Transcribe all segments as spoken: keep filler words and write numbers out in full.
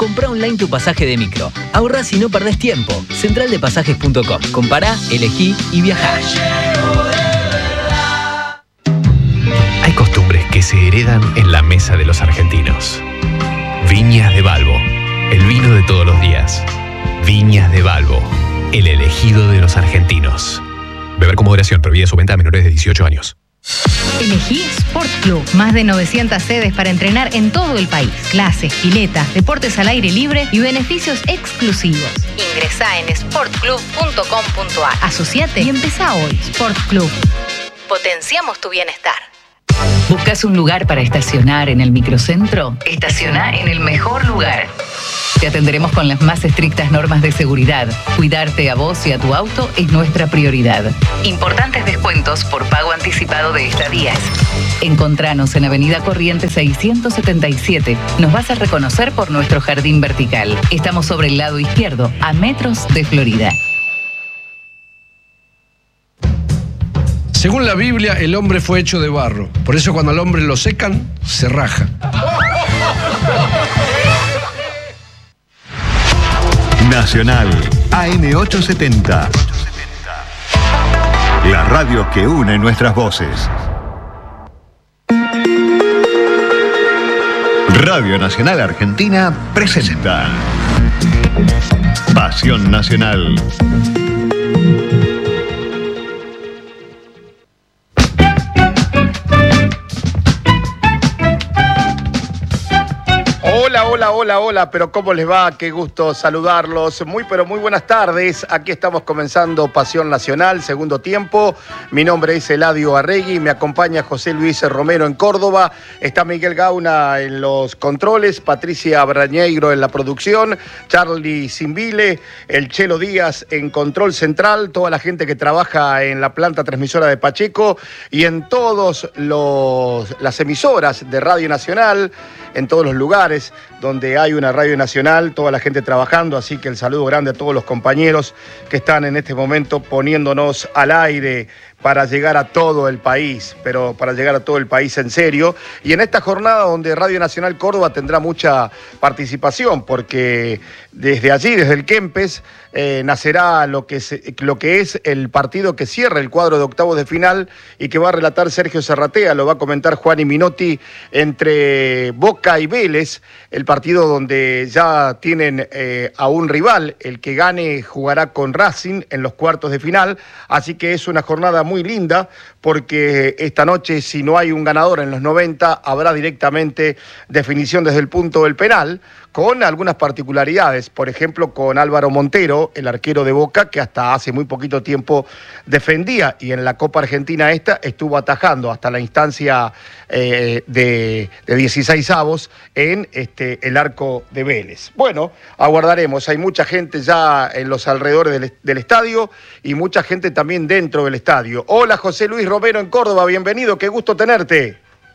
Comprá online tu pasaje de micro. Ahorrás y no perdés tiempo. central de pasajes punto com. Compará, elegí y viajá. Hay costumbres que se heredan en la mesa de los argentinos. Viñas de Balbo, el vino de todos los días. Viñas de Balbo, el elegido de los argentinos. Beber con moderación, prohibida su venta a menores de dieciocho años. Elegí Sport Club. Más de novecientas sedes para entrenar en todo el país. Clases, piletas, deportes al aire libre y beneficios exclusivos. Ingresá en sport club punto com punto a r. Asociate y empezá hoy. Sport Club. Potenciamos tu bienestar. ¿Buscas un lugar para estacionar en el microcentro? Estaciona en el mejor lugar. Te atenderemos con las más estrictas normas de seguridad. Cuidarte a vos y a tu auto es nuestra prioridad. Importantes descuentos por pago anticipado de estadías. Encontranos en Avenida Corrientes seiscientos setenta y siete. Nos vas a reconocer por nuestro jardín vertical. Estamos sobre el lado izquierdo, a metros de Florida. Según la Biblia, el hombre fue hecho de barro. Por eso cuando al hombre lo secan, se raja. Nacional A M ochocientos setenta. La radio que une nuestras voces. Radio Nacional Argentina presenta Pasión Nacional. Hola, hola, hola, hola, pero ¿cómo les va? Qué gusto saludarlos. Muy, pero muy buenas tardes. Aquí estamos comenzando Pasión Nacional, segundo tiempo. Mi nombre es Eladio Arregui, me acompaña José Luis Romero en Córdoba. Está Miguel Gauna en los controles, Patricia Brañeiro en la producción, Charlie Simbile, el Chelo Díaz en control central, toda la gente que trabaja en la planta transmisora de Pacheco y en todas las emisoras de Radio Nacional, en todos los lugares donde hay una radio nacional, toda la gente trabajando, así que el saludo grande a todos los compañeros que están en este momento poniéndonos al aire para llegar a todo el país, pero para llegar a todo el país en serio. Y en esta jornada donde Radio Nacional Córdoba tendrá mucha participación, porque desde allí, desde el Kempes, eh, nacerá lo que, es, lo que es el partido que cierra el cuadro de octavos de final y que va a relatar Sergio Serratea, lo va a comentar Juan Minotti, entre Boca y Vélez, el partido donde ya tienen eh, a un rival, el que gane jugará con Racing en los cuartos de final, así que es una jornada muy muy linda, porque esta noche, si no hay un ganador en los noventa, habrá directamente definición desde el punto del penal, con algunas particularidades, por ejemplo, con Álvaro Montero, el arquero de Boca, que hasta hace muy poquito tiempo defendía, y en la Copa Argentina esta estuvo atajando hasta la instancia eh, de, de dieciséis avos en este, el arco de Vélez. Bueno, aguardaremos, hay mucha gente ya en los alrededores del, del estadio, y mucha gente también dentro del estadio. Hola, José Luis Romero en Córdoba, bienvenido, qué gusto tenerte.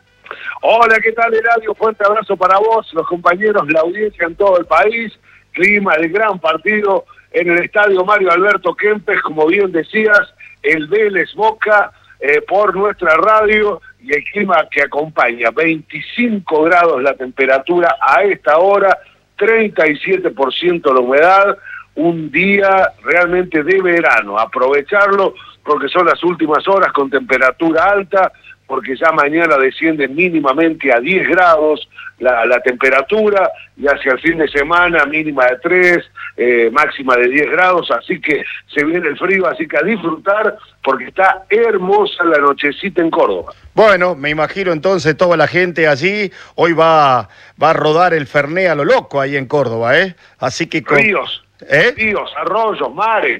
Hola, ¿qué tal, Eladio? Fuerte abrazo para vos, los compañeros, la audiencia en todo el país. Clima de gran partido en el estadio Mario Alberto Kempes, como bien decías, el Vélez Boca eh, por nuestra radio y el clima que acompaña. veinticinco grados la temperatura a esta hora, treinta y siete por ciento la humedad, un día realmente de verano. Aprovecharlo porque son las últimas horas con temperatura alta, porque ya mañana desciende mínimamente a diez grados la, la temperatura, y hacia el fin de semana mínima de tres, eh, máxima de diez grados, así que se viene el frío, así que a disfrutar, porque está hermosa la nochecita en Córdoba. Bueno, me imagino entonces toda la gente allí, hoy va, va a rodar el Fernet a lo loco ahí en Córdoba, ¿eh? Así que... Con... Ríos. ¿Eh? Ríos, arroyos, mares.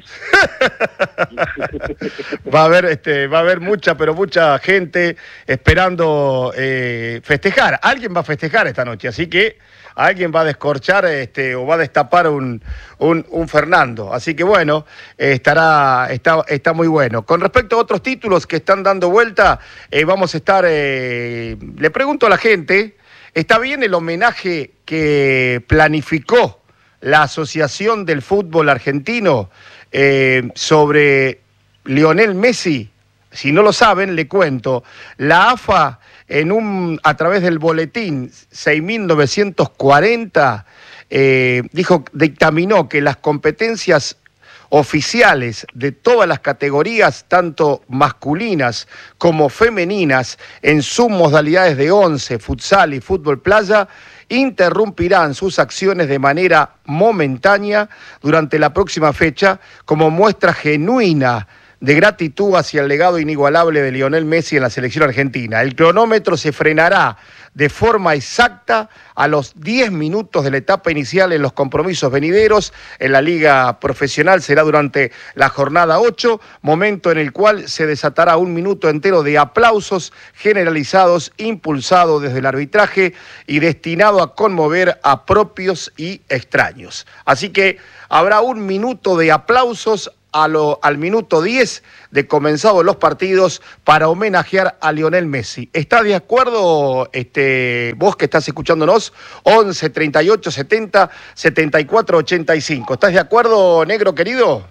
Va a haber, este, va a haber mucha, pero mucha gente esperando eh, festejar. Alguien va a festejar esta noche, así que alguien va a descorchar este, o va a destapar un, un, un Fernando. Así que bueno, eh, estará, está, está muy bueno. Con respecto a otros títulos que están dando vuelta, eh, vamos a estar, eh, le pregunto a la gente, ¿está bien el homenaje que planificó la Asociación del Fútbol Argentino eh, sobre Lionel Messi? Si no lo saben, le cuento. La A F A, en un, a través del boletín seis mil novecientos cuarenta, eh, dijo, dictaminó que las competencias oficiales de todas las categorías, tanto masculinas como femeninas, en sus modalidades de once, futsal y fútbol playa, interrumpirán sus acciones de manera momentánea durante la próxima fecha como muestra genuina de gratitud hacia el legado inigualable de Lionel Messi en la selección argentina. El cronómetro se frenará de forma exacta a los diez minutos de la etapa inicial en los compromisos venideros. En la liga profesional será durante la jornada ocho, momento en el cual se desatará un minuto entero de aplausos generalizados, impulsado desde el arbitraje y destinado a conmover a propios y extraños. Así que habrá un minuto de aplausos A lo, al minuto diez de comenzados los partidos para homenajear a Lionel Messi. ¿Estás de acuerdo, este, vos que estás escuchándonos? once, treinta y ocho, setenta, setenta y cuatro, ochenta y cinco. ¿Estás de acuerdo, negro querido?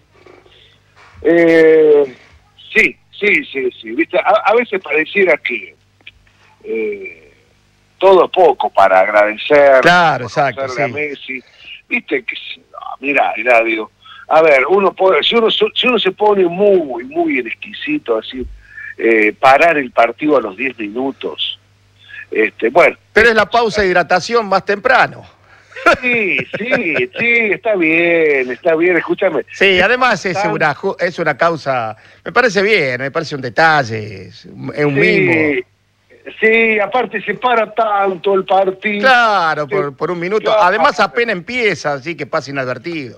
Eh, sí, sí, sí, sí. ¿Viste? A, a veces pareciera que eh, todo es poco para agradecer. Claro, exacto. Sí. A Messi. Viste que, no, mira, Eladio. A ver, uno puede, si uno si uno se pone muy, muy en exquisito, así, eh, parar el partido a los diez minutos, este, bueno. Pero es la pausa de hidratación más temprano. Sí, sí, sí, está bien, está bien, escúchame. Sí, además es una, es una causa, me parece bien, me parece un detalle, es un sí, mimo. Sí, aparte se para tanto el partido. Claro, por, por un minuto. Claro. Además apenas empieza, así que pasa inadvertido.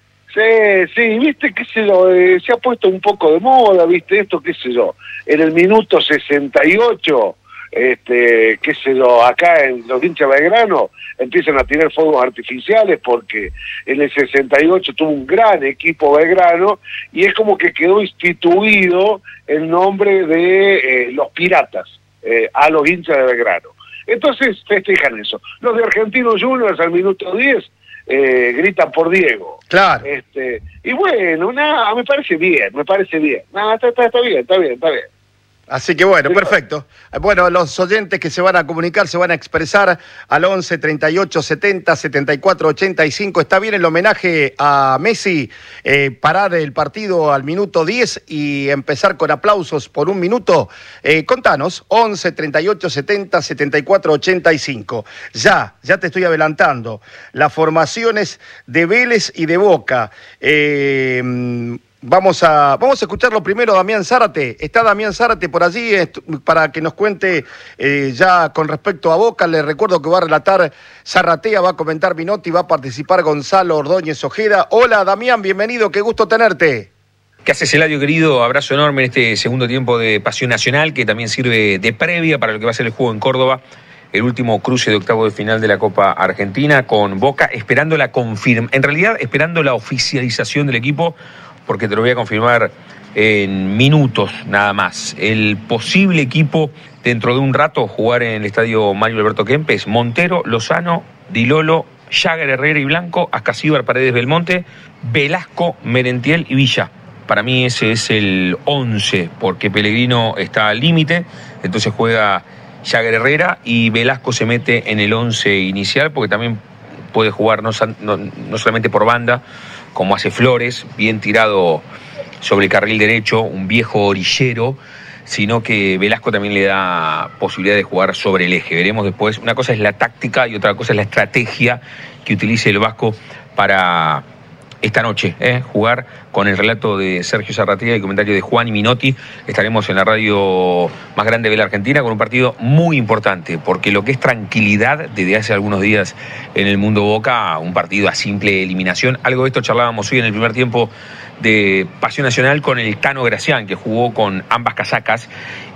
Sí, sí, viste, qué sé yo, eh, se ha puesto un poco de moda, viste, esto, qué sé yo, en el minuto sesenta y ocho, este, qué sé yo, acá en los hinchas de Belgrano empiezan a tirar fuegos artificiales porque en el sesenta y ocho tuvo un gran equipo Belgrano y es como que quedó instituido el nombre de eh, los piratas eh, a los hinchas de Belgrano. Entonces festejan eso. Los de Argentinos Juniors al minuto diez Eh, gritan por Diego. Claro. Este, y bueno, nada, me parece bien, me parece bien. Nada, está, está, está bien, está bien, está bien. Así que bueno, perfecto. Bueno, los oyentes que se van a comunicar, se van a expresar al once, treinta y ocho, setenta, setenta y cuatro, ochenta y cinco. ¿Está bien el homenaje a Messi? Eh, parar el partido al minuto diez y empezar con aplausos por un minuto. Eh, contanos, once, treinta y ocho, setenta, setenta y cuatro, ochenta y cinco. Ya, ya te estoy adelantando. Las formaciones de Vélez y de Boca. Eh... Vamos a, vamos a escucharlo primero, Damián Zárate. Está Damián Zárate por allí para que nos cuente eh, ya con respecto a Boca. Le recuerdo que va a relatar Zarratea, va a comentar Minotti, va a participar Gonzalo Ordóñez Ojeda. Hola Damián, bienvenido, qué gusto tenerte. ¿Qué haces, Eladio, querido? Abrazo enorme en este segundo tiempo de Pasión Nacional, que también sirve de previa para lo que va a ser el juego en Córdoba, el último cruce de octavo de final de la Copa Argentina con Boca, esperando la confirma, en realidad esperando la oficialización del equipo, porque te lo voy a confirmar en minutos nada más. El posible equipo dentro de un rato jugar en el estadio Mario Alberto Kempes: Montero, Lozano, Di Lolo, Jagger, Herrera y Blanco, Ascasíbar, Paredes, Belmonte, Velasco, Merentiel y Villa. Para mí ese es el once, porque Pellegrino está al límite, entonces juega Jagger, Herrera, y Velasco se mete en el once inicial, porque también puede jugar no, no, no solamente por banda, como hace Flores, bien tirado sobre el carril derecho, un viejo orillero, sino que Velasco también le da posibilidad de jugar sobre el eje. Veremos después, una cosa es la táctica y otra cosa es la estrategia que utilice el Vasco para esta noche, ¿eh? jugar con el relato de Sergio Zarratea y el comentario de Juan y Minotti. Estaremos en la radio más grande de la Argentina con un partido muy importante, porque lo que es tranquilidad desde hace algunos días en el mundo Boca, un partido a simple eliminación. Algo de esto charlábamos hoy en el primer tiempo de Pasión Nacional con el Tano Gracián, que jugó con ambas casacas,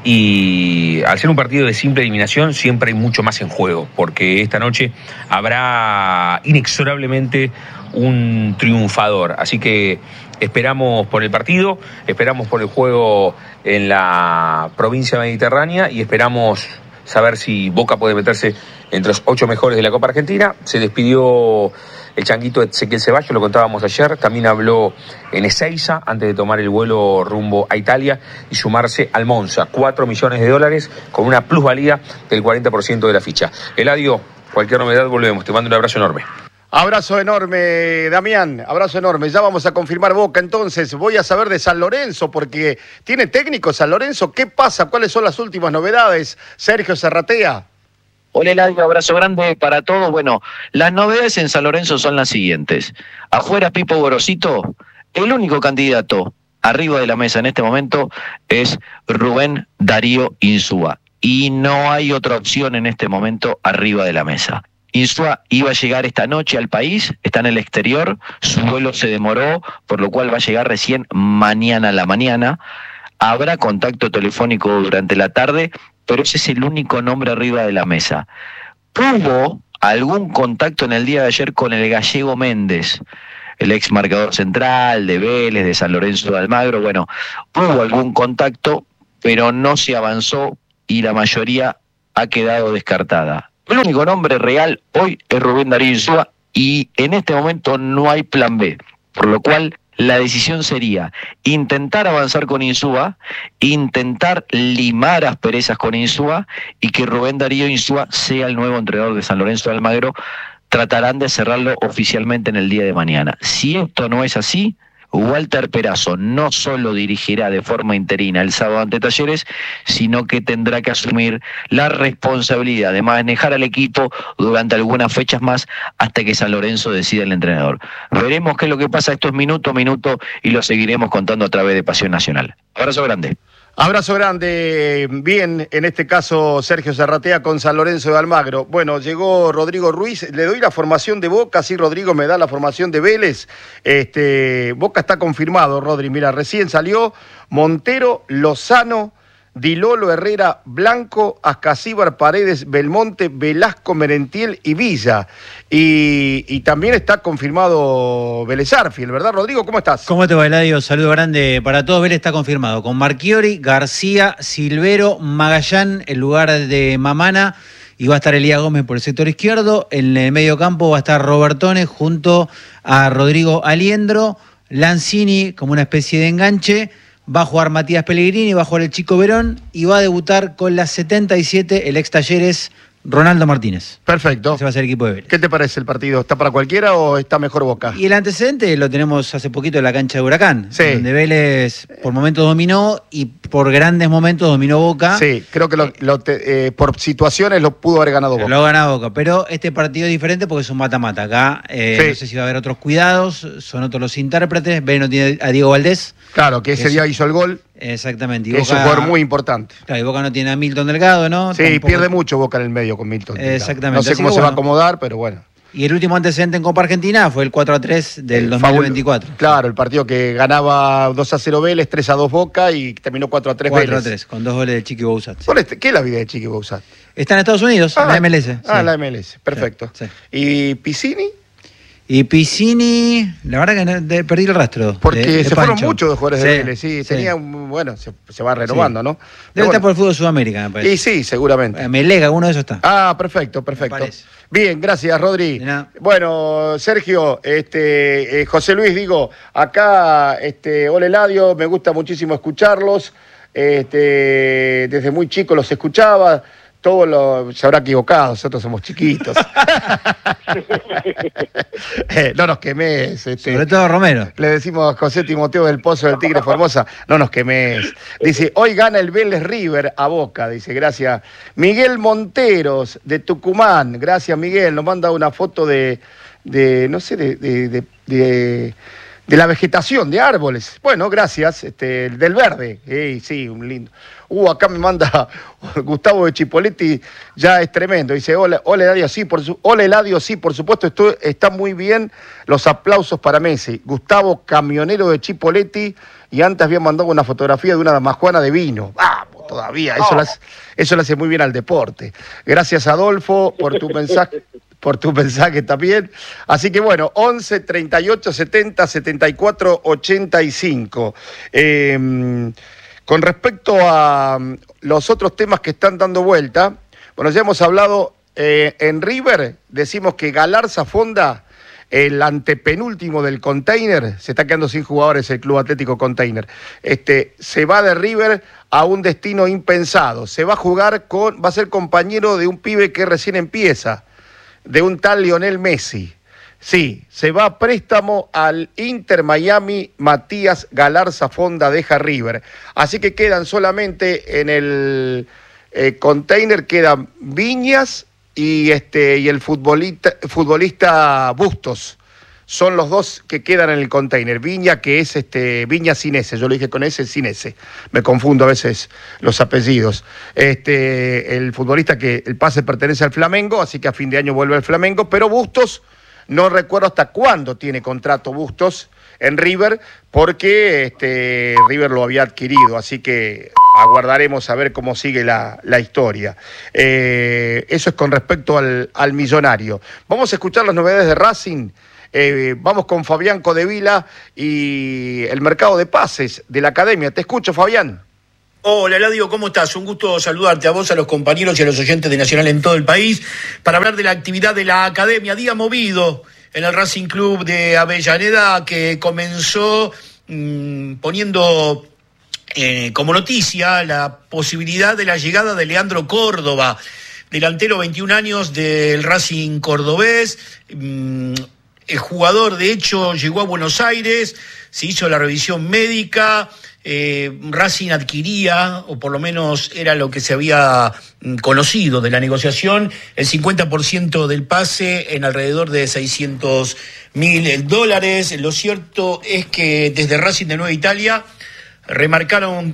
y al ser un partido de simple eliminación siempre hay mucho más en juego, porque esta noche habrá inexorablemente un triunfador. Así que esperamos por el partido, esperamos por el juego en la provincia mediterránea y esperamos saber si Boca puede meterse entre los ocho mejores de la Copa Argentina. Se despidió el changuito Ezequiel Ceballos, lo contábamos ayer, también habló en Ezeiza antes de tomar el vuelo rumbo a Italia y sumarse al Monza, cuatro millones de dólares con una plusvalía del cuarenta por ciento de la ficha. Eladio, cualquier novedad volvemos, te mando un abrazo enorme. Abrazo enorme, Damián, abrazo enorme. Ya vamos a confirmar Boca, entonces voy a saber de San Lorenzo, porque tiene técnico San Lorenzo. ¿Qué pasa? ¿Cuáles son las últimas novedades? Sergio Serratea. Hola, Eladio, abrazo grande para todos. Bueno, las novedades en San Lorenzo son las siguientes. Afuera Pipo Gorosito, el único candidato arriba de la mesa en este momento es Rubén Darío Insúa. Y no hay otra opción en este momento arriba de la mesa. Insúa iba a llegar esta noche al país, está en el exterior, su vuelo se demoró, por lo cual va a llegar recién mañana a la mañana. Habrá contacto telefónico durante la tarde, pero ese es el único nombre arriba de la mesa. Hubo algún contacto en el día de ayer con el gallego Méndez, el ex marcador central de Vélez, de San Lorenzo de Almagro. Bueno, hubo algún contacto, pero no se avanzó y la mayoría ha quedado descartada. El único nombre real hoy es Rubén Darío Insúa y en este momento no hay plan B, por lo cual la decisión sería intentar avanzar con Insúa, intentar limar asperezas con Insúa y que Rubén Darío Insúa sea el nuevo entrenador de San Lorenzo de Almagro. Tratarán de cerrarlo oficialmente en el día de mañana. Si esto no es así, Walter Perazo no solo dirigirá de forma interina el sábado ante Talleres, sino que tendrá que asumir la responsabilidad de manejar al equipo durante algunas fechas más hasta que San Lorenzo decida el entrenador. Veremos qué es lo que pasa estos minuto a minuto y lo seguiremos contando a través de Pasión Nacional. Abrazo grande. Abrazo grande, bien, en este caso Sergio Serratea con San Lorenzo de Almagro. Bueno, llegó Rodrigo Ruiz, le doy la formación de Boca, sí, Rodrigo me da la formación de Vélez. Este, Boca está confirmado, Rodri, mira, recién salió Montero, Lozano, Di Lolo, Herrera, Blanco, Ascasíbar, Paredes, Belmonte, Velasco, Merentiel y Villa. Y, y también está confirmado Vélez Arfield, ¿verdad, Rodrigo? ¿Cómo estás? ¿Cómo te va, Eladio? Saludo grande para todos. Vélez está confirmado con Marchiori, García, Silvero, Magallán, en lugar de Mamana. Y va a estar Elías Gómez por el sector izquierdo. En el medio campo va a estar Robertone junto a Rodrigo Aliendro. Lanzini como una especie de enganche. Va a jugar Matías Pellegrini, va a jugar el Chico Verón y va a debutar con la setenta y siete el ex Talleres Ronaldo Martínez. Perfecto. Ese va a ser el equipo de Vélez. ¿Qué te parece el partido? ¿Está para cualquiera o está mejor Boca? Y el antecedente lo tenemos hace poquito en la cancha de Huracán, sí, donde Vélez por momentos dominó y por grandes momentos dominó Boca. Sí, creo que lo, lo te, eh, por situaciones lo pudo haber ganado Boca. Lo ha ganado Boca, pero este partido es diferente porque es un mata-mata. Acá eh, sí, no sé si va a haber otros cuidados, son otros los intérpretes. Vélez no tiene a Diego Valdés. Claro, que ese es, día hizo el gol. Exactamente. Y Boca, es un jugador muy importante. Claro, y Boca no tiene a Milton Delgado, ¿no? Sí, Tampoco... pierde mucho Boca en el medio con Milton Delgado. Exactamente. No sé cómo Así se bueno, va a acomodar, pero bueno. Y el último antecedente en Copa Argentina fue el cuatro a tres del el dos mil veinticuatro. Claro, el partido que ganaba dos a cero Vélez, tres a dos Boca y terminó cuatro a tres Vélez. cuatro a tres, con dos goles de Chiqui Bouzat. Sí. ¿Qué es la vida de Chiqui Bouzat? Está en Estados Unidos, ah, en la M L S. Ah, sí. la M L S, perfecto. Sí, sí. ¿Y Piscini? Y Piscini, la verdad que no, de, perdí el rastro. Porque de, de se Pancho. fueron muchos de jugadores sí, de Vélez, sí, sí. Tenía un, bueno, se, se va renovando, sí, ¿no? Debe Pero estar bueno. por el fútbol Sudamérica, me parece. Y sí, seguramente. Me lega, uno de esos está. Ah, perfecto, perfecto. Bien, gracias, Rodri. Bueno, Sergio, este, eh, José Luis, digo, acá, este, Ole Eladio, me gusta muchísimo escucharlos. Este, desde muy chico los escuchaba. Todo lo, se habrá equivocado, nosotros somos chiquitos. eh, no nos quemes. Este, Sobre todo Romero. Le decimos a José Timoteo del Pozo del Tigre Formosa, no nos quemes. Dice, hoy gana el Vélez River a Boca, dice, gracias. Miguel Monteros, de Tucumán, gracias Miguel, nos manda una foto de, de no sé, de... de, de, de de la vegetación, de árboles. Bueno, gracias, este, del verde. Hey, sí, un lindo. Uh, acá me manda Gustavo de Chipoletti, ya es tremendo. Dice, hola, hola Eladio, sí, por su, hola Eladio, sí, por supuesto, esto, está muy bien. Los aplausos para Messi. Gustavo, camionero de Chipoletti, y antes había mandado una fotografía de una damajuana de vino. Vamos, todavía, eso, oh. las, eso le hace muy bien al deporte. Gracias, Adolfo, por tu mensaje. por tu mensaje también. Así que bueno, once, treinta y ocho, setenta, setenta y cuatro, ochenta y cinco. Eh, con respecto a los otros temas que están dando vuelta, bueno, ya hemos hablado eh, en River, decimos que Galarza Fonda, el antepenúltimo del Container, se está quedando sin jugadores el Club Atlético Container. Este, se va de River a un destino impensado. Se va a jugar con, va a ser compañero de un pibe que recién empieza, de un tal Lionel Messi. Sí, se va a préstamo al Inter Miami. Matías Galarza Fonda deja River. Así que quedan solamente en el eh, container, quedan Viñas y, este, y el futbolista, futbolista Bustos. Son los dos que quedan en el container. Viña, que es este Viña sin S, yo lo dije con S, sin S. Me confundo a veces los apellidos. Este, el futbolista que el pase pertenece al Flamengo, así que a fin de año vuelve al Flamengo, pero Bustos, no recuerdo hasta cuándo tiene contrato Bustos en River, porque este, River lo había adquirido, así que aguardaremos a ver cómo sigue la, la historia. Eh, eso es con respecto al, al millonario. Vamos a escuchar las novedades de Racing. Eh, vamos con Fabián Codevila y el mercado de pases de la academia. Te escucho, Fabián. Hola, Eladio, ¿cómo estás? Un gusto saludarte a vos, a los compañeros y a los oyentes de Nacional en todo el país para hablar de la actividad de la academia. Día movido en el Racing Club de Avellaneda, que comenzó mmm, poniendo eh, como noticia la posibilidad de la llegada de Leandro Córdoba, delantero veintiún años del Racing cordobés. Mmm, El jugador, de hecho, llegó a Buenos Aires, se hizo la revisión médica, eh, Racing adquiría, o por lo menos era lo que se había conocido de la negociación, el cincuenta por ciento del pase en alrededor de seiscientos mil dólares. Lo cierto es que desde Racing de Nueva Italia remarcaron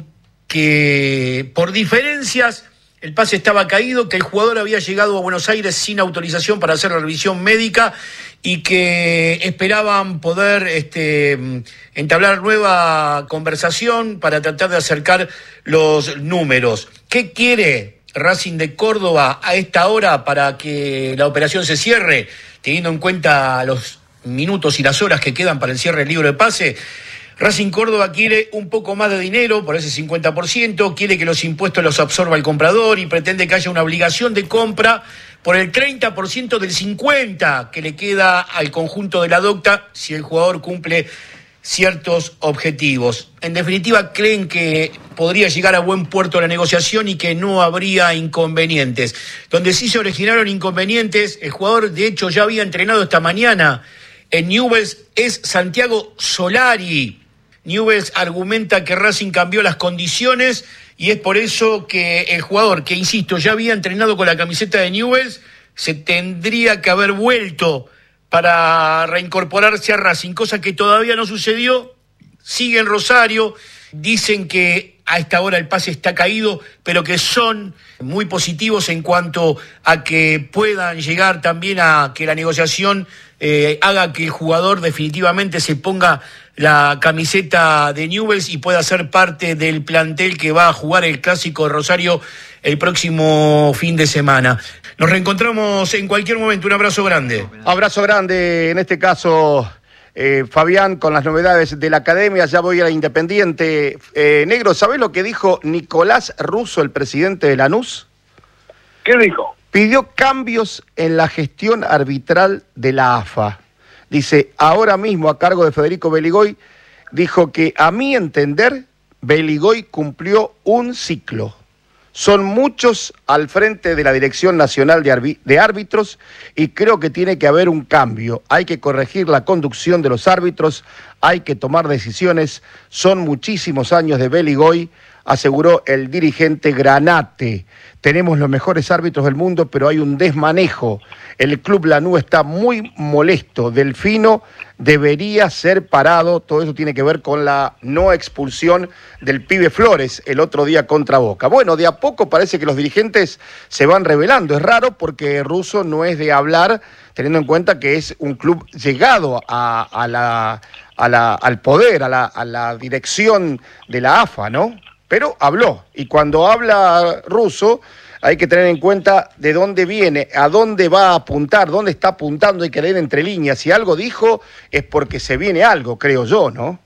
que por diferencias el pase estaba caído, que el jugador había llegado a Buenos Aires sin autorización para hacer la revisión médica y que esperaban poder este, entablar nueva conversación para tratar de acercar los números. ¿Qué quiere Racing de Córdoba a esta hora para que la operación se cierre, teniendo en cuenta los minutos y las horas que quedan para el cierre del libro de pase? Racing Córdoba quiere un poco más de dinero por ese cincuenta por ciento, quiere que los impuestos los absorba el comprador y pretende que haya una obligación de compra por el treinta por ciento del cincuenta por ciento que le queda al conjunto de la Docta si el jugador cumple ciertos objetivos. En definitiva, creen que podría llegar a buen puerto la negociación y que no habría inconvenientes. Donde sí se originaron inconvenientes, el jugador de hecho ya había entrenado esta mañana en Newell's, es Santiago Solari. Newell's argumenta que Racing cambió las condiciones y es por eso que el jugador, que insisto, ya había entrenado con la camiseta de Newell's, se tendría que haber vuelto para reincorporarse a Racing, cosa que todavía no sucedió. Sigue en Rosario, dicen que a esta hora el pase está caído, pero que son muy positivos en cuanto a que puedan llegar también a que la negociación eh, haga que el jugador definitivamente se ponga la camiseta de Newell's y pueda ser parte del plantel que va a jugar el Clásico de Rosario el próximo fin de semana. Nos reencontramos en cualquier momento. Un abrazo grande. Abrazo grande, en este caso, eh, Fabián, con las novedades de la academia. Ya voy a la Independiente. Eh, Negro, ¿sabés lo que dijo Nicolás Russo, el presidente de Lanús? ¿Qué dijo? Pidió cambios en la gestión arbitral de la A F A. Dice, ahora mismo a cargo de Federico Beligoy, dijo que a mi entender, Beligoy cumplió un ciclo. Son muchos al frente de la Dirección Nacional de, Arbi- de Árbitros y creo que tiene que haber un cambio. Hay que corregir la conducción de los árbitros, hay que tomar decisiones. Son muchísimos años de Beligoy, aseguró el dirigente Granate. Tenemos los mejores árbitros del mundo, pero hay un desmanejo. El Club Lanús está muy molesto. Delfino debería ser parado. Todo eso tiene que ver con la no expulsión del pibe Flores el otro día contra Boca. Bueno, de a poco parece que los dirigentes se van revelando. Es raro porque Russo no es de hablar, teniendo en cuenta que es un club llegado a, a la, a la, al poder, a la, a la dirección de la A F A, ¿no? Pero habló, y cuando habla Russo hay que tener en cuenta de dónde viene, a dónde va a apuntar, dónde está apuntando, hay que leer entre líneas. Si algo dijo es porque se viene algo, creo yo, ¿no?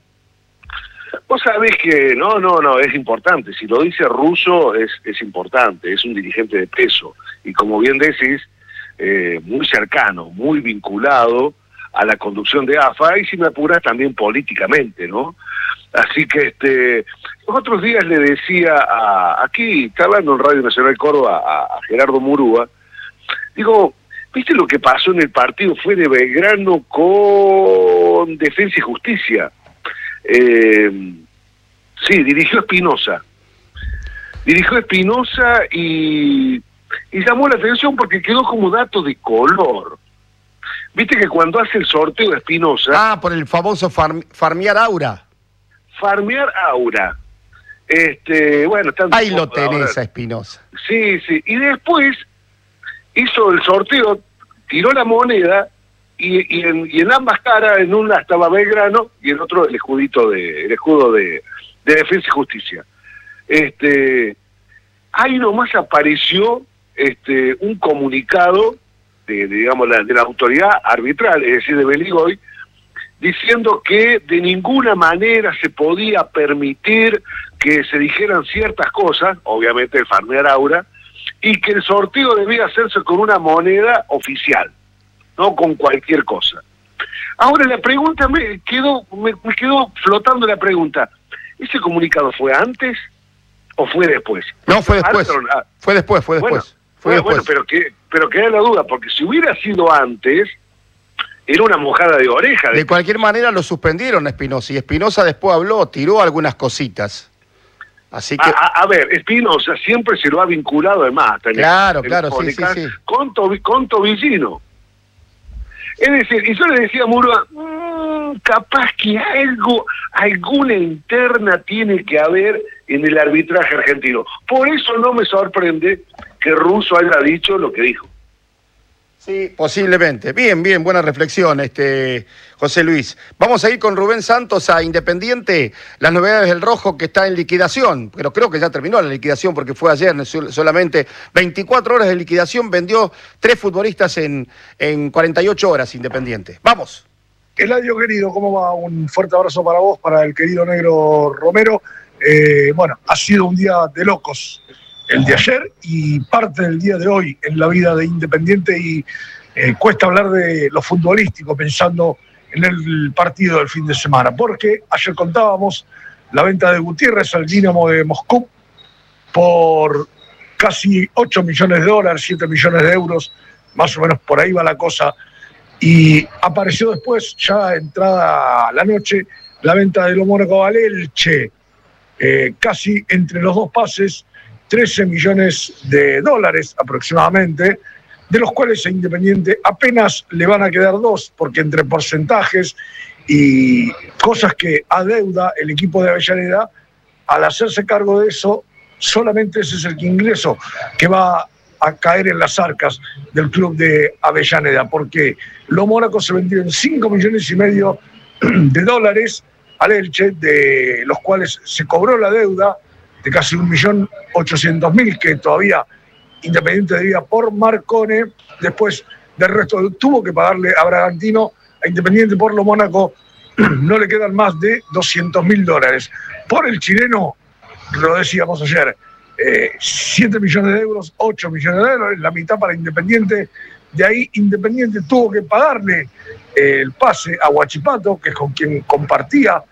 Vos sabés que no, no, no, es importante. Si lo dice Russo es, es importante, es un dirigente de peso. Y como bien decís, eh, muy cercano, muy vinculado a la conducción de A F A y, si me apuras, también políticamente, ¿no? Así que este, los otros días le decía, a, aquí, está hablando en Radio Nacional Córdoba, a, a Gerardo Murúa, digo, ¿Viste lo que pasó en el partido? Fue de Belgrano con Defensa y Justicia. Eh, sí, dirigió Espinosa. Dirigió Espinosa y, y llamó la atención porque quedó como dato de color. Viste que cuando hace el sorteo de Espinosa... Ah, por el famoso farm, farmear aura. Farmear aura. Este, bueno, están ahí lo tenés a Espinosa. Sí, sí. Y después hizo el sorteo, tiró la moneda y, y, en, y en ambas caras, en una estaba Belgrano y en otro el escudito de, el escudo de, de Defensa y Justicia. Este, ahí nomás apareció este un comunicado de, de digamos la, de la autoridad arbitral, es decir, de Beligoy, diciendo que de ninguna manera se podía permitir que se dijeran ciertas cosas, obviamente el farmear aura, y que el sorteo debía hacerse con una moneda oficial, no con cualquier cosa. Ahora la pregunta me quedó, me, me quedó flotando la pregunta, ¿ese comunicado fue antes o fue después? No, fue después. Ah, fue después, fue después. Bueno, fue bueno, después. bueno, pero que, pero queda la duda, porque si hubiera sido antes, era una mojada de oreja. De, de cualquier manera lo suspendieron a Espinosa, y Espinosa después habló, tiró algunas cositas. Así que... A, a, a ver, Espinosa siempre se lo ha vinculado además. Claro, claro, sí, sí, sí. Con, Tobi, con Tobillino. Es decir, y yo le decía a Murúa, mmm, capaz que algo, alguna interna tiene que haber en el arbitraje argentino. Por eso no me sorprende que Russo haya dicho lo que dijo. Sí, posiblemente. Bien, bien, buena reflexión, este José Luis. Vamos a ir con Rubén Santos a Independiente, las novedades del Rojo que está en liquidación, pero creo que ya terminó la liquidación porque fue ayer, solamente veinticuatro horas de liquidación, vendió tres futbolistas en, en cuarenta y ocho horas Independiente. Vamos. Eladio querido, ¿cómo va? Un fuerte abrazo para vos, para el querido Negro Romero. Eh, bueno, ha sido un día de locos el de ayer y parte del día de hoy en la vida de Independiente, y eh, cuesta hablar de lo futbolístico pensando en el partido del fin de semana, porque ayer contábamos la venta de Gutiérrez al Dinamo de Moscú por casi ocho millones de dólares, siete millones de euros, más o menos por ahí va la cosa, y apareció después, ya entrada la noche, la venta de lo Mónaco al Elche, eh, casi entre los dos pases, trece millones de dólares aproximadamente, de los cuales a Independiente apenas le van a quedar dos, porque entre porcentajes y cosas que adeuda el equipo de Avellaneda, al hacerse cargo de eso, solamente ese es el ingreso que va a caer en las arcas del club de Avellaneda, porque lo Mónaco se vendió en cinco millones y medio de dólares al Elche, de los cuales se cobró la deuda de casi un millón ochocientos mil que todavía Independiente debía por Marcone. Después del resto tuvo que pagarle a Bragantino. A Independiente por lo Mónaco no le quedan más de doscientos mil dólares. Por el chileno, lo decíamos ayer, eh, siete millones de euros, ocho millones de dólares, la mitad para Independiente. De ahí Independiente tuvo que pagarle eh, el pase a Huachipato, que es con quien compartía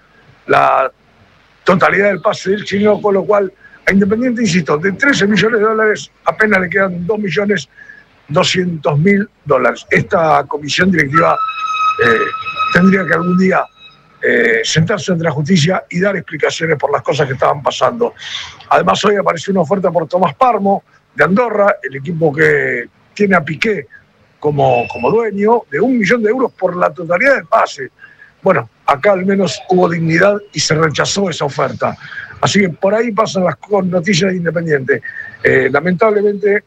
la totalidad del pase del chileno, con lo cual a Independiente, insisto, de trece millones de dólares apenas le quedan dos millones doscientos mil dólares. Esta comisión directiva eh, tendría que algún día eh, sentarse ante la justicia y dar explicaciones por las cosas que estaban pasando. Además, hoy apareció una oferta por Tomás Parmo de Andorra, el equipo que tiene a Piqué como, como dueño, de un millón de euros por la totalidad del pase. Bueno, acá al menos hubo dignidad y se rechazó esa oferta. Así que por ahí pasan las noticias de Independiente. Eh, lamentablemente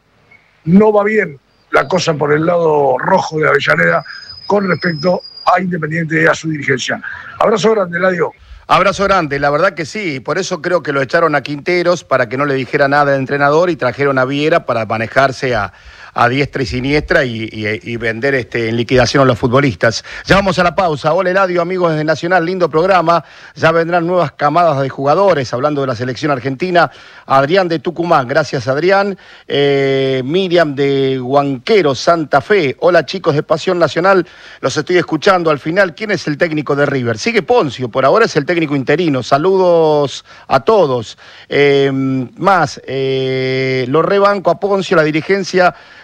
no va bien la cosa por el lado rojo de Avellaneda con respecto a Independiente y a su dirigencia. Abrazo grande, Eladio. Abrazo grande, la verdad que sí, por eso creo que lo echaron a Quinteros para que no le dijera nada al entrenador y trajeron a Viera para manejarse a, a diestra y siniestra y, y, y vender este, en liquidación a los futbolistas. Ya vamos a la pausa. Hola Eladio, amigos de Nacional, lindo programa. Ya vendrán nuevas camadas de jugadores, hablando de la selección argentina. Adrián de Tucumán, gracias Adrián. Eh, Miriam de Huanquero, Santa Fe. Hola chicos de Pasión Nacional, los estoy escuchando. Al final, ¿quién es el técnico de River? Sigue Poncio, por ahora es el técnico interino. Saludos a todos. Eh, más, eh, lo rebanco a Poncio, la dirigencia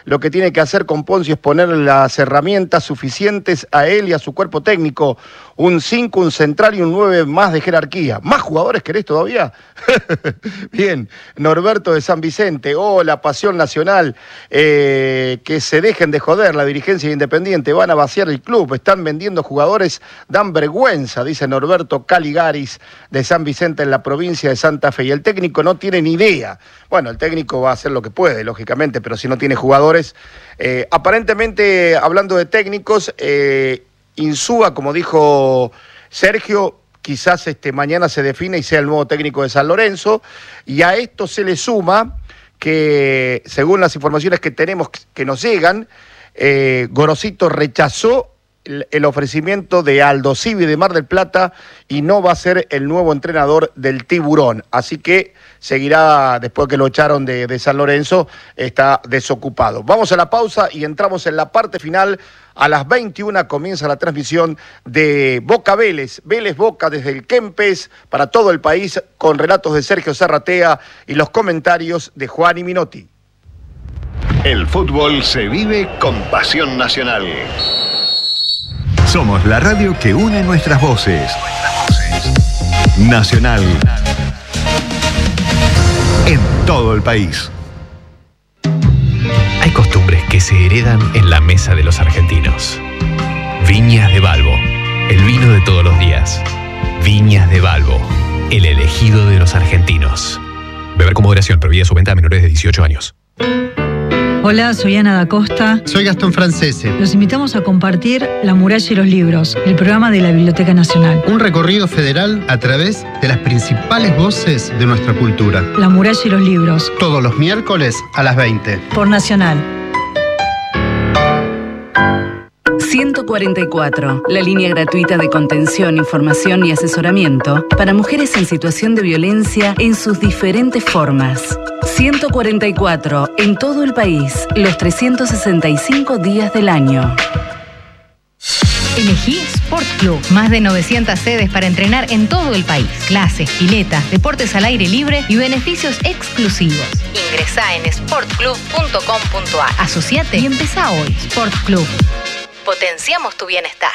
lo que tiene que hacer con Poncio es ponerle las herramientas suficientes a él y a su cuerpo técnico. Un cinco, un central y un nueve más de jerarquía. ¿Más jugadores querés todavía? Bien, Norberto de San Vicente. Hola, Pasión Nacional. Eh, que se dejen de joder, la dirigencia Independiente. Van a vaciar el club, están vendiendo jugadores, dan vergüenza, dice Norberto Caligaris de San Vicente en la provincia de Santa Fe. Y el técnico no tiene ni idea. Bueno, el técnico va a hacer lo que puede, lógicamente, pero si no tiene jugadores... Eh, aparentemente, hablando de técnicos... Eh, Insúa, como dijo Sergio, quizás este, mañana se define y sea el nuevo técnico de San Lorenzo, y a esto se le suma que, según las informaciones que tenemos que nos llegan, eh, Gorosito rechazó el, el ofrecimiento de Aldo Civi de Mar del Plata y no va a ser el nuevo entrenador del Tiburón, así que seguirá, después que lo echaron de, de San Lorenzo, está desocupado. Vamos a la pausa y entramos en la parte final. A las veintiuna comienza la transmisión de Boca Vélez, Vélez Boca desde el Kempes para todo el país, con relatos de Sergio Zarratea y los comentarios de Juan y Minotti. El fútbol se vive con pasión nacional. Somos la radio que une nuestras voces. Nacional. En todo el país. Hay costumbres que se heredan en la mesa de los argentinos. Viñas de Balbo, el vino de todos los días. Viñas de Balbo, el elegido de los argentinos. Beber con moderación, prohibida su venta a menores de dieciocho años. Hola, soy Ana da Costa. Soy Gastón Francese. Los invitamos a compartir La Muralla y los Libros, el programa de la Biblioteca Nacional. Un recorrido federal a través de las principales voces de nuestra cultura. La Muralla y los Libros. Todos los miércoles a las veinte. Por Nacional. ciento cuarenta y cuatro, la línea gratuita de contención, información y asesoramiento para mujeres en situación de violencia en sus diferentes formas. ciento cuarenta y cuatro, en todo el país, los trescientos sesenta y cinco días del año. Elegí Sport Club. Más de novecientas sedes para entrenar en todo el país. Clases, piletas, deportes al aire libre y beneficios exclusivos. Ingresá en sport club punto com punto a r. Asociate y empezá hoy. Sport Club. Potenciamos tu bienestar.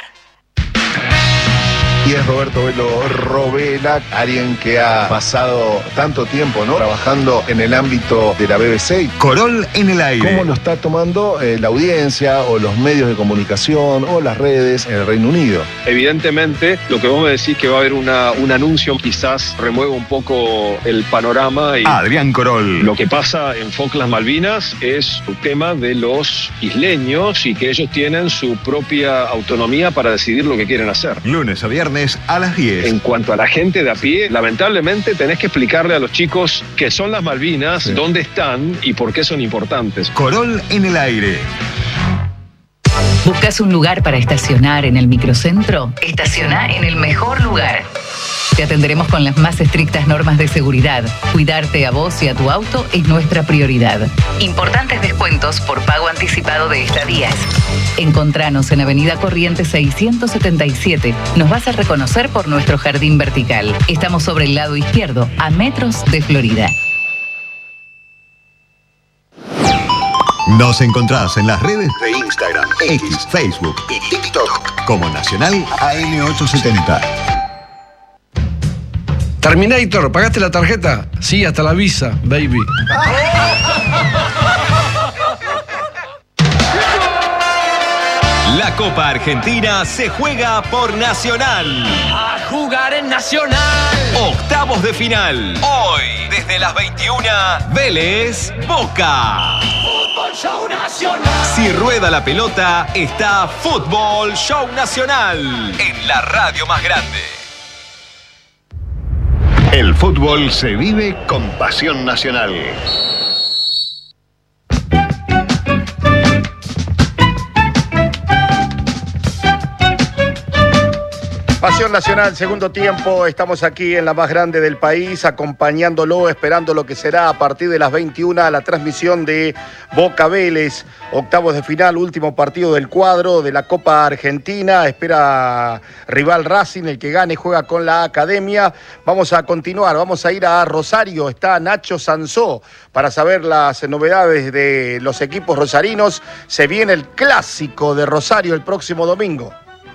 Y es Roberto Velo Robela, alguien que ha pasado tanto tiempo, ¿no?, trabajando en el ámbito de la B B C. Corol en el aire. ¿Cómo lo está tomando eh, la audiencia o los medios de comunicación o las redes en el Reino Unido? Evidentemente, lo que vos me decís que va a haber una, un anuncio quizás remueva un poco el panorama. Y Adrián Corol. Lo que pasa en Falklands Malvinas es un tema de los isleños y que ellos tienen su propia autonomía para decidir lo que quieren hacer. Lunes a viernes a las diez. En cuanto a la gente de a pie, lamentablemente tenés que explicarle a los chicos qué son las Malvinas, sí, dónde están y por qué son importantes. Corol en el aire. ¿Buscas un lugar para estacionar en el microcentro? Estaciona en el mejor lugar. Te atenderemos con las más estrictas normas de seguridad. Cuidarte a vos y a tu auto es nuestra prioridad. Importantes descuentos por pago anticipado de estadías. Encontranos en Avenida Corrientes seiscientos setenta y siete. Nos vas a reconocer por nuestro jardín vertical. Estamos sobre el lado izquierdo, a metros de Florida. Nos encontrás en las redes de Instagram, X, Facebook y TikTok como Nacional A M ochocientos setenta. Terminator, ¿pagaste la tarjeta? Sí, hasta la Visa, baby. La Copa Argentina se juega por Nacional. A jugar en Nacional. Octavos de final. Hoy, desde las veintiuna, Vélez Boca. Fútbol Show Nacional. Si rueda la pelota, está Fútbol Show Nacional en la radio más grande. El fútbol se vive con pasión nacional. Pasión Nacional, segundo tiempo, estamos aquí en la más grande del país, acompañándolo, esperando lo que será a partir de las veintiuna la transmisión de Boca Vélez, octavos de final, último partido del cuadro de la Copa Argentina, espera rival Racing, el que gane juega con la Academia. Vamos a continuar, vamos a ir a Rosario, está Nacho Sansó para saber las novedades de los equipos rosarinos. Se viene el clásico de Rosario el próximo domingo.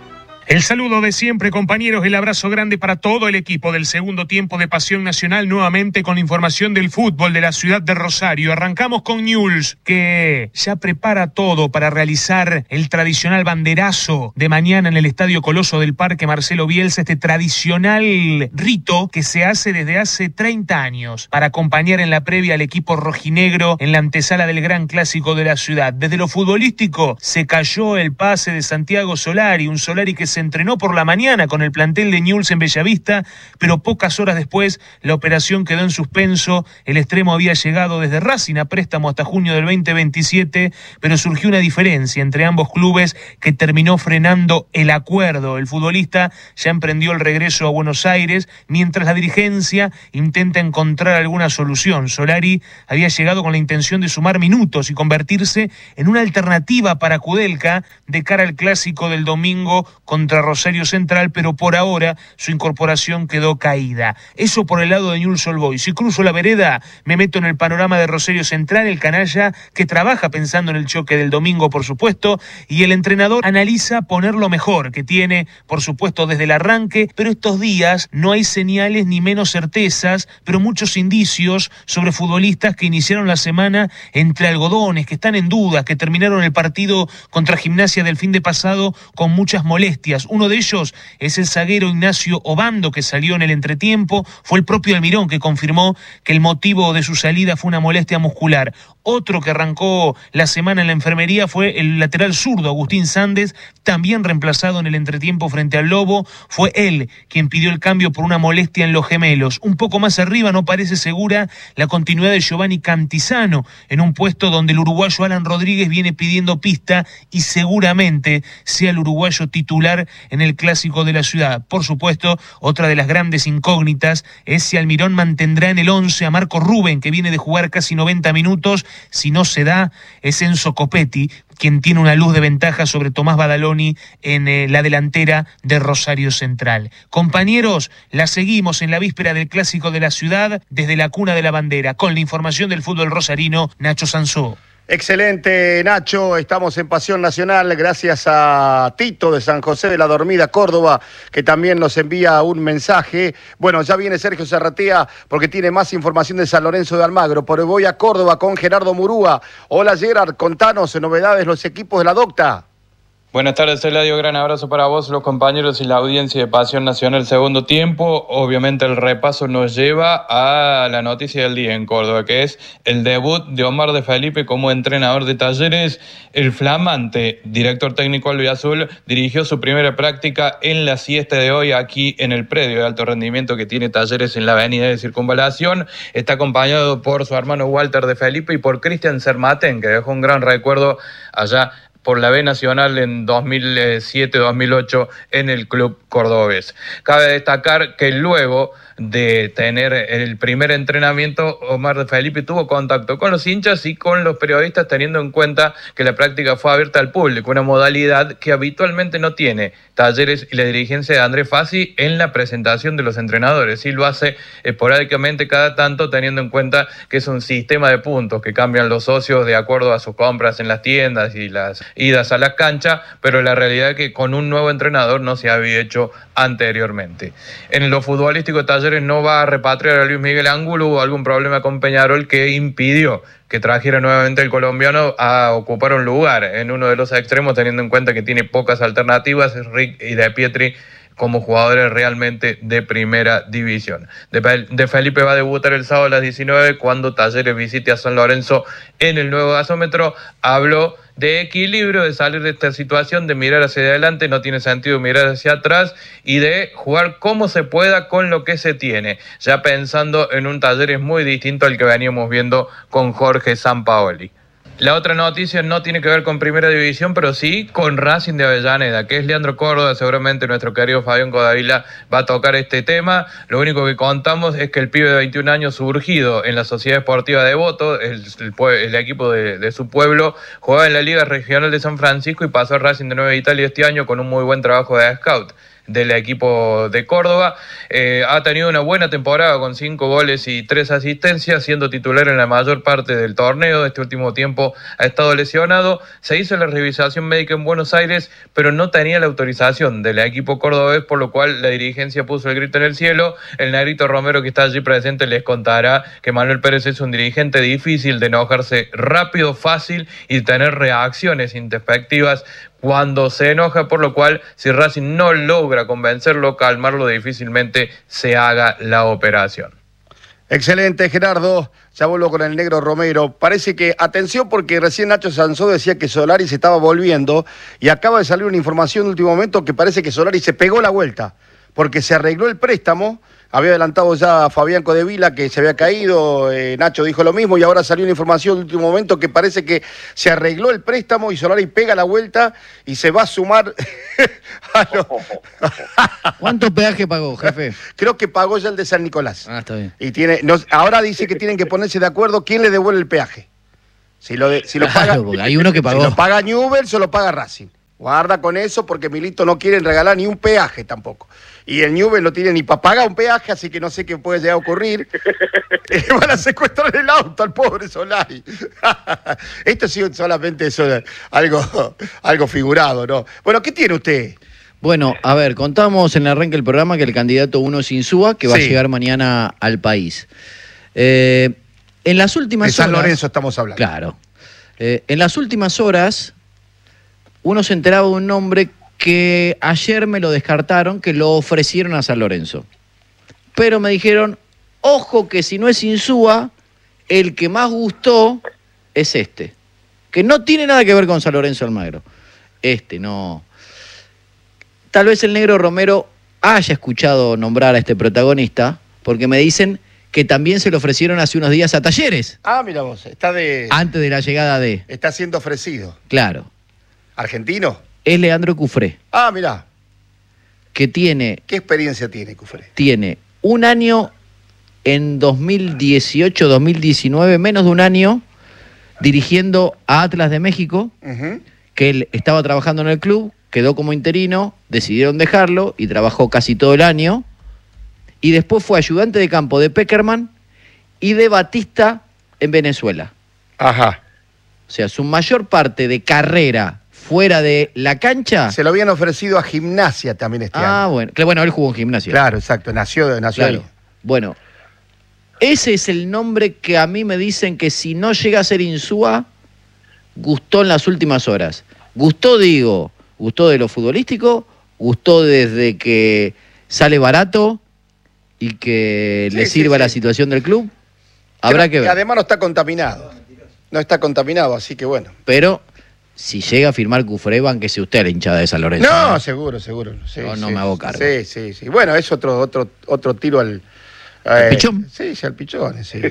El saludo de siempre, compañeros, el abrazo grande para todo el equipo del segundo tiempo de Pasión Nacional, nuevamente con la información del fútbol de la ciudad de Rosario. Arrancamos con Newell's, que ya prepara todo para realizar el tradicional banderazo de mañana en el Estadio Coloso del Parque Marcelo Bielsa, este tradicional rito que se hace desde hace treinta años para acompañar en la previa al equipo rojinegro en la antesala del gran clásico de la ciudad. Desde lo futbolístico se cayó el pase de Santiago Solari, un Solari que se entrenó por la mañana con el plantel de Newell's en Bellavista, pero pocas horas después la operación quedó en suspenso. El extremo había llegado desde Racing a préstamo hasta junio del veinte veintisiete, pero surgió una diferencia entre ambos clubes que terminó frenando el acuerdo. El futbolista ya emprendió el regreso a Buenos Aires, mientras la dirigencia intenta encontrar alguna solución. Solari había llegado con la intención de sumar minutos y convertirse en una alternativa para Kudelka de cara al clásico del domingo contra Rosario Central, pero por ahora su incorporación quedó caída. Eso por el lado de Newell's Old Boys. Si cruzo la vereda, me meto en el panorama de Rosario Central, el canalla que trabaja pensando en el choque del domingo, por supuesto, y el entrenador analiza poner lo mejor que tiene, por supuesto, desde el arranque, pero estos días no hay señales ni menos certezas, pero muchos indicios sobre futbolistas que iniciaron la semana entre algodones, que están en duda, que terminaron el partido contra Gimnasia del fin de pasado con muchas molestias. Uno de ellos es el zaguero Ignacio Obando, que salió en el entretiempo. Fue el propio Almirón que confirmó que el motivo de su salida fue una molestia muscular. Otro que arrancó la semana en la enfermería fue el lateral zurdo Agustín Sández, también reemplazado en el entretiempo frente al Lobo. Fue él quien pidió el cambio por una molestia en los gemelos. Un poco más arriba no parece segura la continuidad de Giovanni Cantizano en un puesto donde el uruguayo Alan Rodríguez viene pidiendo pista y seguramente sea el uruguayo titular en el clásico de la ciudad. Por supuesto, otra de las grandes incógnitas es si Almirón mantendrá en el once a Marco Rubén, que viene de jugar casi noventa minutos. Si no se da, es Enzo Copetti quien tiene una luz de ventaja sobre Tomás Badaloni en eh, la delantera de Rosario Central. Compañeros, la seguimos en la víspera del clásico de la ciudad desde la cuna de la bandera, con la información del fútbol rosarino, Nacho Sansó. Excelente, Nacho, estamos en Pasión Nacional, gracias a Tito de San José de la Dormida, Córdoba, que también nos envía un mensaje. Bueno, ya viene Sergio Serratea porque tiene más información de San Lorenzo de Almagro, pero voy a Córdoba con Gerardo Murúa. Hola Gerard, contanos novedades los equipos de la Docta. Buenas tardes, Eladio, gran abrazo para vos, los compañeros y la audiencia de Pasión Nacional segundo tiempo. Obviamente el repaso nos lleva a la noticia del día en Córdoba, que es el debut de Omar de Felipe como entrenador de Talleres. El flamante director técnico albiazul dirigió su primera práctica en la siesta de hoy aquí en el predio de alto rendimiento que tiene Talleres en la avenida de Circunvalación. Está acompañado por su hermano Walter de Felipe y por Cristian Sermatén, que dejó un gran recuerdo allá por la B Nacional en dos mil siete dos mil ocho en el club cordobés. Cabe destacar que luego de tener el primer entrenamiento, Omar de Felipe tuvo contacto con los hinchas y con los periodistas, teniendo en cuenta que la práctica fue abierta al público, una modalidad que habitualmente no tiene Talleres y la dirigencia de Andrés Fassi en la presentación de los entrenadores. Sí lo hace esporádicamente cada tanto, teniendo en cuenta que es un sistema de puntos que cambian los socios de acuerdo a sus compras en las tiendas y las idas a la cancha, pero la realidad es que con un nuevo entrenador no se había hecho anteriormente. En lo futbolístico, Talleres no va a repatriar a Luis Miguel Ángulo. Hubo algún problema con Peñarol que impidió que trajera nuevamente el colombiano a ocupar un lugar en uno de los extremos, teniendo en cuenta que tiene pocas alternativas, Rick y De Pietri, como jugadores realmente de primera división. De, de Felipe va a debutar el sábado a las diecinueve cuando Talleres visite a San Lorenzo en el nuevo gasómetro. Habló de equilibrio, de salir de esta situación, de mirar hacia adelante, no tiene sentido mirar hacia atrás, y de jugar como se pueda con lo que se tiene, ya pensando en un Talleres muy distinto al que veníamos viendo con Jorge Sampaoli. La otra noticia no tiene que ver con Primera División, pero sí con Racing de Avellaneda, que es Leandro Córdoba. Seguramente nuestro querido Fabián Codavila va a tocar este tema. Lo único que contamos es que el pibe de veintiún años, surgido en la Sociedad Esportiva Devoto, el, el, el equipo de, de su pueblo, jugaba en la Liga Regional de San Francisco y pasó a Racing de Nueva Italia este año con un muy buen trabajo de scout del equipo de Córdoba. Eh, ha tenido una buena temporada con cinco goles y tres asistencias, siendo titular en la mayor parte del torneo. Este último tiempo ha estado lesionado. Se hizo la revisación médica en Buenos Aires, pero no tenía la autorización del equipo cordobés, por lo cual la dirigencia puso el grito en el cielo. El negrito Romero, que está allí presente, les contará que Manuel Pérez es un dirigente difícil, de enojarse rápido, fácil y tener reacciones introspectivas cuando se enoja, por lo cual si Racing no logra convencerlo, calmarlo, difícilmente se haga la operación. Excelente, Gerardo. Ya vuelvo con el negro Romero. Parece que, atención, porque recién Nacho Sansó decía que Solari se estaba volviendo y acaba de salir una información de último momento que parece que Solari se pegó la vuelta porque se arregló el préstamo. Había adelantado ya a Fabián Codevila que se había caído, eh, Nacho dijo lo mismo y ahora salió una información de último momento que parece que se arregló el préstamo y Solari pega la vuelta y se va a sumar a lo... ¿Cuánto peaje pagó, jefe? Creo que pagó ya el de San Nicolás. Ah, está bien. Y tiene, no, ahora dice que tienen que ponerse de acuerdo quién le devuelve el peaje. Si lo, de, si lo claro, paga, porque hay uno que pagó. Si lo paga Newell's o lo paga Racing. Guarda con eso porque Milito no quieren regalar ni un peaje tampoco. Y el Newell's no tiene ni para pagar un peaje, así que no sé qué puede llegar a ocurrir. Le van a secuestrar el auto al pobre Solari. Esto sí solamente es algo, algo figurado, ¿no? Bueno, ¿qué tiene usted? Bueno, a ver, contamos en el arranque del programa que el candidato uno es Insúa, que va sí. a llegar mañana al país. Eh, en las últimas de San horas... Lorenzo estamos hablando. Claro. Eh, en las últimas horas, uno se enteraba de un nombre que ayer me lo descartaron, que lo ofrecieron a San Lorenzo. Pero me dijeron, ojo que si no es Insúa, el que más gustó es este. Que no tiene nada que ver con San Lorenzo Almagro. Este, no. Tal vez el negro Romero haya escuchado nombrar a este protagonista, porque me dicen que también se lo ofrecieron hace unos días a Talleres. Ah, mira vos, está de... Antes de la llegada de... Está siendo ofrecido. Claro. ¿Argentino? Es Leandro Cufré. Ah, mirá. Que tiene... ¿Qué experiencia tiene Cufré? Tiene un año en dos mil dieciocho, dos mil diecinueve, menos de un año, dirigiendo a Atlas de México, uh-huh. que él estaba trabajando en el club, quedó como interino, decidieron dejarlo y trabajó casi todo el año. Y después fue ayudante de campo de Peckerman y de Batista en Venezuela. Ajá. O sea, su mayor parte de carrera fuera de la cancha... Se lo habían ofrecido a Gimnasia también este ah, año. Bueno. Bueno, él jugó en Gimnasia. Claro, exacto. Nació, nació claro. ahí. Bueno, ese es el nombre que a mí me dicen que si no llega a ser Insúa, gustó en las últimas horas. Gustó, digo, gustó de lo futbolístico, gustó desde que sale barato y que sí, le sirva sí, sí. la situación del club. Habrá que, que ver. Que además no está contaminado. No está contaminado, así que bueno. Pero... si llega a firmar Cufré, banquese usted a la hinchada de San Lorenzo. No, ¿no? seguro, seguro. Sí, no, sí, no me hago cargo. Sí, sí, sí. Bueno, es otro, otro, otro tiro al... ¿Al eh, pichón? Sí, sí, al pichón, sí.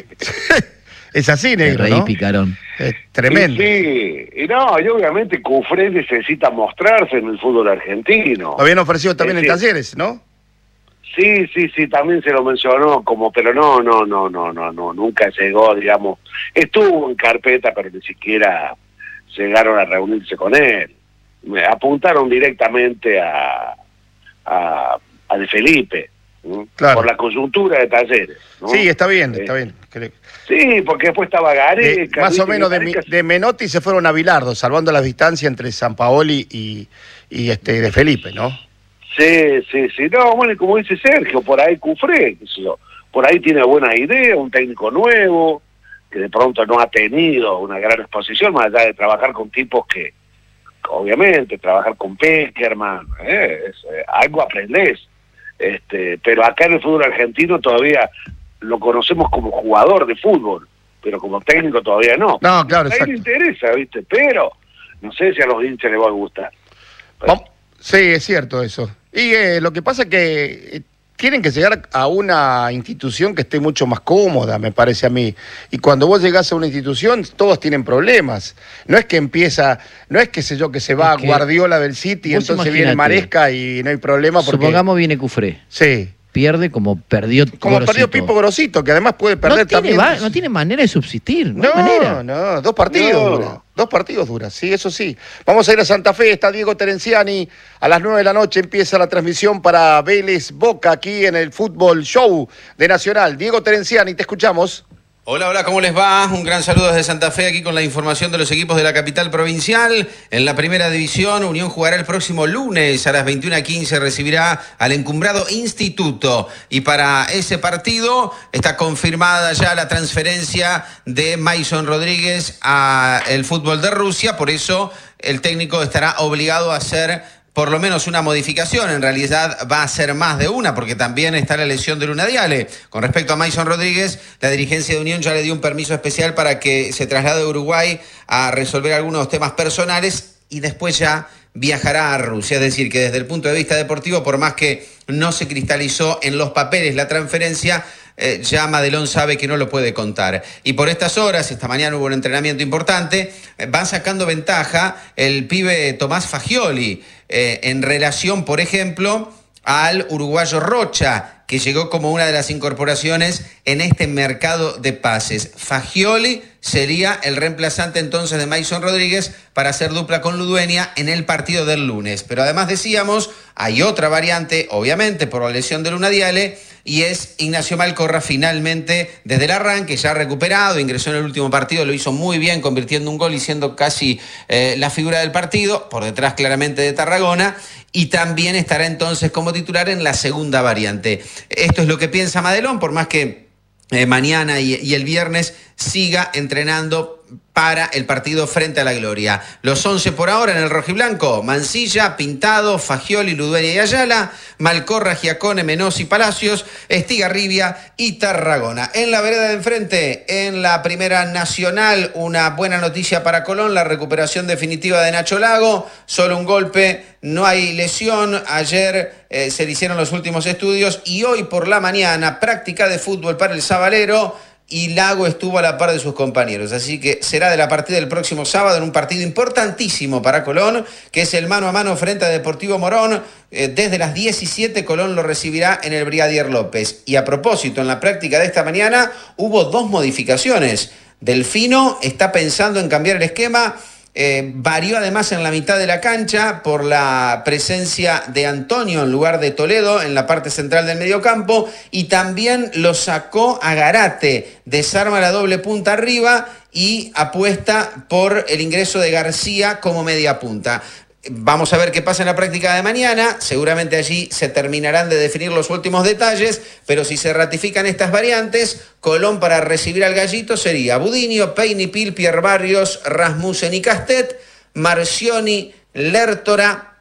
Es así, negro, el rey ¿no? picarón. Es tremendo. Sí, sí, y no, y obviamente Cufré necesita mostrarse en el fútbol argentino. Lo habían ofrecido también es en decir, Talleres, ¿no? Sí, sí, sí, también se lo mencionó, como, pero no, no, no, no, no, no, nunca llegó, digamos, estuvo en carpeta, pero ni siquiera llegaron a reunirse con él. Me apuntaron directamente a, a, a De Felipe, claro. por la coyuntura de Talleres, ¿no? Sí, está bien, está bien. Eh, sí, porque después estaba Gareca. Más o menos de, de Menotti se fueron a Bilardo, salvando la distancia entre Sampaoli y, y este De Felipe, ¿no? Sí, sí, sí. No, bueno, como dice Sergio, por ahí Cufré, por ahí tiene buenas ideas, un técnico nuevo, que de pronto no ha tenido una gran exposición, más allá de trabajar con tipos que, obviamente, trabajar con Peckerman, ¿eh? es, eh, algo aprendés. Este, pero acá en el fútbol argentino todavía lo conocemos como jugador de fútbol, pero como técnico todavía no. No, claro, a él le interesa, ¿viste? Pero no sé si a los hinchas les va a gustar. Pero... Sí, es cierto eso. Y eh, lo que pasa es que eh, tienen que llegar a una institución que esté mucho más cómoda, me parece a mí. Y cuando vos llegás a una institución, todos tienen problemas. No es que empieza, no es que sé yo, que se va Es que Guardiola del City y vos entonces viene imaginate. Maresca y no hay problema porque... Supongamos viene Cufré. Sí. Pierde como perdió Como Gorosito. perdió Pipo Gorosito, que además puede perder no tiene, también. va- no tiene manera de subsistir, no, No, hay manera. no, dos partidos No. dura. Dos partidos dura, sí, eso sí. Vamos a ir a Santa Fe, está Diego Terenciani. A las nueve de la noche empieza la transmisión para Vélez Boca aquí en el Fútbol Show de Nacional. Diego Terenciani, te escuchamos. Hola, hola, ¿cómo les va? Un gran saludo desde Santa Fe, aquí con la información de los equipos de la capital provincial. En la primera división, Unión jugará el próximo lunes a las veintiuna quince, recibirá al encumbrado Instituto. Y para ese partido está confirmada ya la transferencia de Mason Rodríguez al fútbol de Rusia, por eso el técnico estará obligado a hacer por lo menos una modificación. En realidad va a ser más de una, porque también está la lesión de Luna Diale. Con respecto a Mason Rodríguez, la dirigencia de Unión ya le dio un permiso especial para que se traslade a Uruguay a resolver algunos temas personales y después ya viajará a Rusia. Es decir, que desde el punto de vista deportivo, por más que no se cristalizó en los papeles la transferencia, eh, ya Madelón sabe que no lo puede contar. Y por estas horas, esta mañana hubo un entrenamiento importante, eh, va sacando ventaja el pibe Tomás Fagioli, eh, en relación, por ejemplo, al uruguayo Rocha, que llegó como una de las incorporaciones en este mercado de pases. Fagioli sería el reemplazante entonces de Mason Rodríguez para hacer dupla con Ludueña en el partido del lunes. Pero además decíamos, hay otra variante, obviamente, por la lesión de Luna Diale, y es Ignacio Malcorra, finalmente desde el arranque, ya recuperado, ingresó en el último partido, lo hizo muy bien, convirtiendo un gol y siendo casi eh, la figura del partido, por detrás claramente de Tarragona, y también estará entonces como titular en la segunda variante. Esto es lo que piensa Madelón, por más que eh, mañana y, y el viernes siga entrenando para el partido frente a la Gloria. Los once por ahora en el rojiblanco: Mancilla, Pintado, Fagioli, Ludueña y Ayala, Malcorra, Giacone, Menossi, Palacios, Estigarribia y Tarragona. En la vereda de enfrente, en la Primera Nacional, una buena noticia para Colón, la recuperación definitiva de Nacho Lago, solo un golpe, no hay lesión. Ayer eh, se le hicieron los últimos estudios y hoy por la mañana práctica de fútbol para el Sabalero, y Lago estuvo a la par de sus compañeros. Así que será de la partida del próximo sábado en un partido importantísimo para Colón, que es el mano a mano frente a Deportivo Morón. Eh, desde las diecisiete Colón lo recibirá en el Brigadier López. Y a propósito, en la práctica de esta mañana hubo dos modificaciones. Delfino está pensando en cambiar el esquema. Eh, varió además en la mitad de la cancha por la presencia de Antonio en lugar de Toledo en la parte central del mediocampo, y también lo sacó a Garate, desarma la doble punta arriba y apuesta por el ingreso de García como media punta. Vamos a ver qué pasa en la práctica de mañana. Seguramente allí se terminarán de definir los últimos detalles, pero si se ratifican estas variantes, Colón para recibir al Gallito sería Budinio, Peinipil, Pierre Barrios, Rasmussen y Castet, Marcioni, Lertora,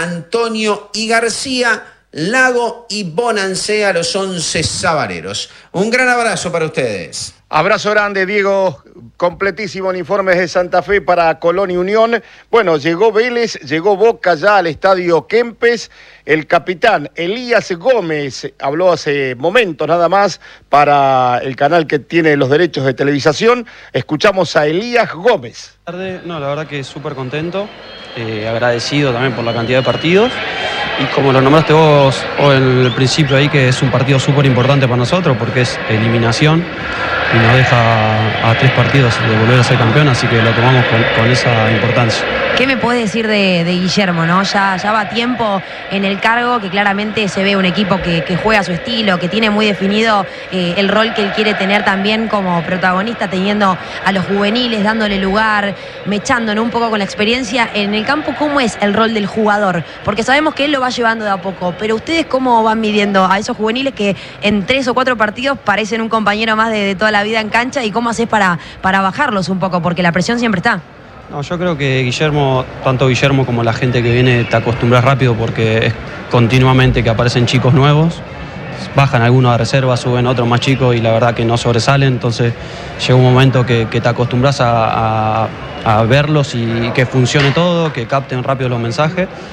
Antonio y García, Lago y Bonancea, los once sabareros. Un gran abrazo para ustedes. Abrazo grande, Diego. Completísimo el informe de Santa Fe para Colón y Unión. Bueno, llegó Vélez, llegó Boca ya al estadio Kempes. El capitán Elías Gómez habló hace momentos nada más para el canal que tiene los derechos de televisación. Escuchamos a Elías Gómez. Tarde, no, la verdad que súper contento, eh, agradecido también por la cantidad de partidos. Y como lo nombraste vos o en el principio ahí, que es un partido súper importante para nosotros porque es eliminación y nos deja a tres partidos de volver a ser campeón, así que lo tomamos con, con esa importancia. ¿Qué me puede decir de, de Guillermo, no? Ya, ya va tiempo en el cargo, que claramente se ve un equipo que, que juega a su estilo, que tiene muy definido eh, el rol que él quiere tener también como protagonista, teniendo a los juveniles, dándole lugar, mechándonos un poco con la experiencia. En el campo, ¿cómo es el rol del jugador? Porque sabemos que él lo va llevando de a poco, pero ustedes ¿cómo van midiendo a esos juveniles que en tres o cuatro partidos parecen un compañero más de, de toda la vida en cancha, y cómo haces para, para bajarlos un poco? Porque la presión siempre está. No, yo creo que Guillermo, tanto Guillermo como la gente que viene, te acostumbras rápido porque es continuamente que aparecen chicos nuevos, bajan algunos a reserva, suben otros más chicos y la verdad que no sobresalen, entonces llega un momento que, que te acostumbras a, a, a verlos y que funcione todo, que capten rápido los mensajes.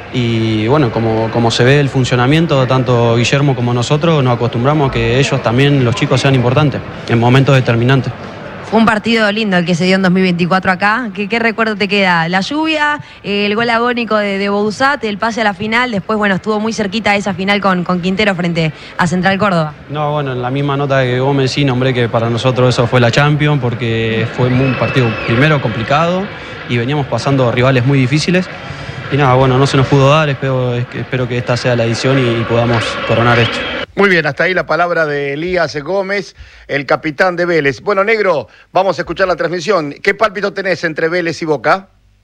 Y bueno, como, como se ve el funcionamiento, tanto Guillermo como nosotros nos acostumbramos a que ellos también, los chicos, sean importantes en momentos determinantes. Fue un partido lindo el que se dio en dos mil veinticuatro acá. ¿Qué, qué recuerdo te queda? La lluvia, el gol agónico de, de Bouzat, el pase a la final. Después, bueno, estuvo muy cerquita esa final con, con Quintero frente a Central Córdoba. No, bueno, en la misma nota que vos me decís, nombré que para nosotros eso fue la Champions, porque fue un partido primero complicado y veníamos pasando rivales muy difíciles. Y nada, bueno, no se nos pudo dar, espero, espero que esta sea la edición y podamos coronar esto. Muy bien, hasta ahí la palabra de Elías Gómez, el capitán de Vélez. Bueno, Negro, vamos a escuchar la transmisión. ¿Qué pálpito tenés entre Vélez y Boca?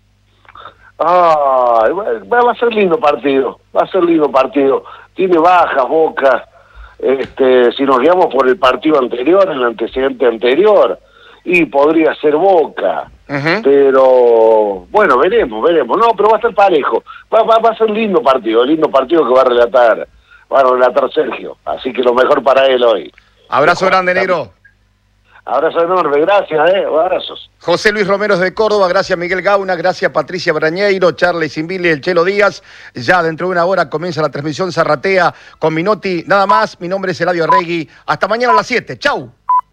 Ah, va a ser lindo partido, va a ser lindo partido. Tiene bajas Boca, este, si nos guiamos por el partido anterior, el antecedente anterior, y podría ser Boca. Uh-huh. Pero bueno, veremos, veremos. No, pero va a estar parejo. Va, va, va a ser lindo partido, lindo partido que va a relatar, va a relatar Sergio. Así que lo mejor para él hoy. Abrazo grande, Negro. Abrazo enorme, gracias, eh, abrazos. José Luis Romero de Córdoba, gracias Miguel Gauna, gracias Patricia Brañeiro, Charles Simbili, el Chelo Díaz. Ya dentro de una hora comienza la transmisión Zarratea con Minotti. Nada más, mi nombre es Eladio Arregui. Hasta mañana a las siete. Chau.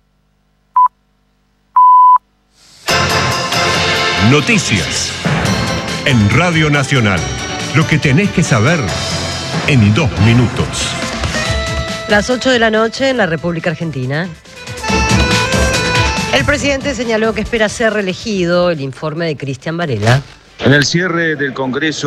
Noticias en Radio Nacional. Lo que tenés que saber en dos minutos. Las ocho de la noche en la República Argentina. El presidente señaló que espera ser reelegido. El informe de Cristian Varela. En el cierre del Congreso